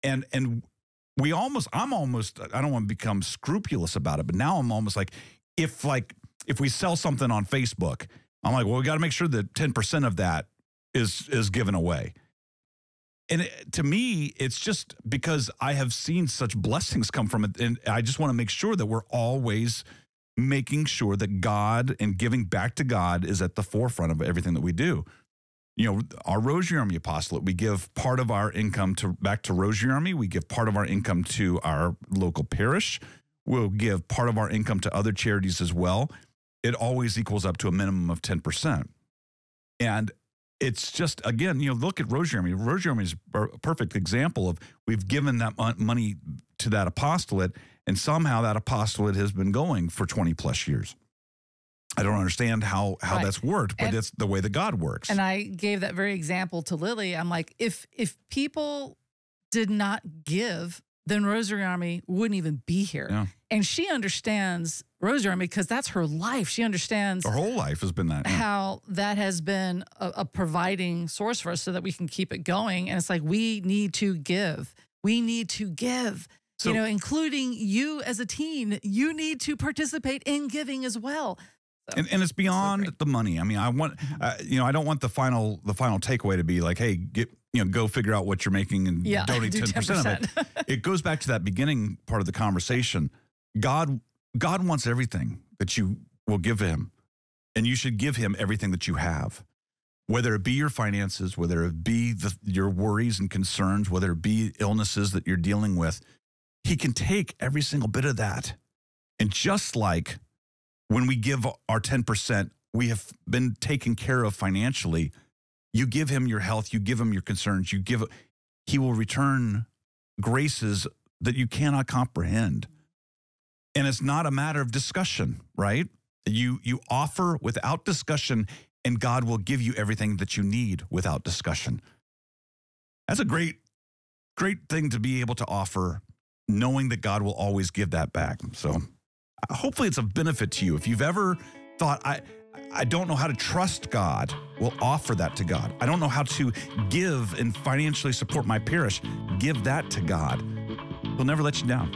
And I'm almost, I don't want to become scrupulous about it, but now I'm almost like if we sell something on Facebook, I'm like, well, we got to make sure that 10% of that is given away. And to me, it's just because I have seen such blessings come from it. And I just want to make sure that we're always making sure that God and giving back to God is at the forefront of everything that we do. You know, our Rosary Army Apostolate, we give part of our income back to Rosary Army. We give part of our income to our local parish. We'll give part of our income to other charities as well. It always equals up to a minimum of 10%. And it's just, again, you know, look at Rosary Army. Rosary Army is a perfect example of we've given that money to that apostolate, and somehow that apostolate has been going for 20 plus years. I don't understand how Right. that's worked, but it's the way that God works. And I gave that very example to Lily. I'm like, if people did not give, then Rosary Army wouldn't even be here. Yeah. And she understands Rosary Army because that's her life. She understands Our whole life has been that. Yeah. how that has been a providing source for us so that we can keep it going. And it's like, we need to give. We need to give. So- you know, including you as a teen, you need to participate in giving as well. So, And it's beyond great. the money. I mean, I want, I don't want the final takeaway to be like, hey, go figure out what you're making and Yeah, donate do 10% of it. It goes back to that beginning part of the conversation. God wants everything that you will give him, and you should give him everything that you have, whether it be your finances, whether it be your worries and concerns, whether it be illnesses that you're dealing with. He can take every single bit of that. And just like when we give our 10%, we have been taken care of financially. You give him your health, you give him your concerns, he will return graces that you cannot comprehend. And it's not a matter of discussion, right? You offer without discussion, and God will give you everything that you need without discussion. That's a great thing to be able to offer, knowing that God will always give that back. So hopefully it's of benefit to you. If you've ever thought, I don't know how to trust God, well, offer that to God. I don't know how to give and financially support my parish. Give that to God. He'll never let you down.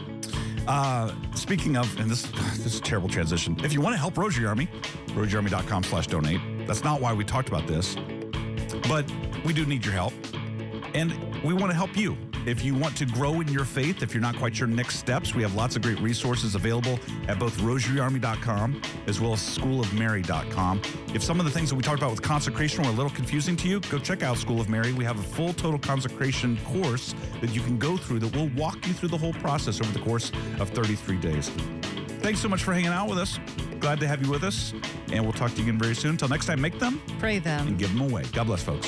Speaking of, and this is a terrible transition. If you want to help Rosary Army, rosaryarmy.com/donate. That's not why we talked about this, but we do need your help. And we want to help you. If you want to grow in your faith, if you're not quite sure next steps, we have lots of great resources available at both rosaryarmy.com as well as schoolofmary.com. If some of the things that we talked about with consecration were a little confusing to you, go check out School of Mary. We have a full total consecration course that you can go through that will walk you through the whole process over the course of 33 days. Thanks so much for hanging out with us. Glad to have you with us. And we'll talk to you again very soon. Until next time, make them Pray them. and give them away. God bless, folks.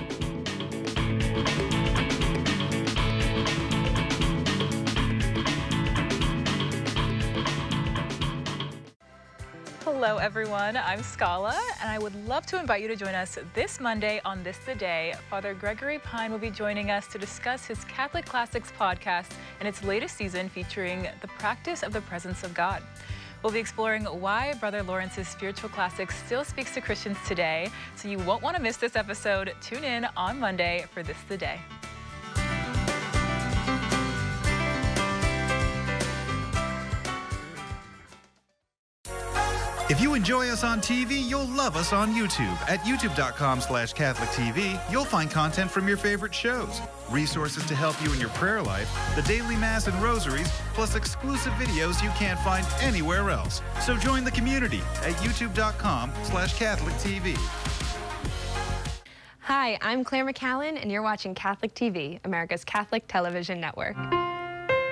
Hello everyone, I'm Scala, and I would love to invite you to join us this Monday on This the Day. Father Gregory Pine will be joining us to discuss his Catholic Classics podcast and its latest season featuring the practice of the presence of God. We'll be exploring why Brother Lawrence's spiritual classics still speaks to Christians today, so you won't want to miss this episode. Tune in on Monday for This the Day. If you enjoy us on TV, you'll love us on YouTube. At youtube.com/CatholicTV, you'll find content from your favorite shows, resources to help you in your prayer life, the daily Mass and rosaries, plus exclusive videos you can't find anywhere else. So join the community at youtube.com/CatholicTV. Hi, I'm Claire McCallan, and you're watching Catholic TV, America's Catholic television network.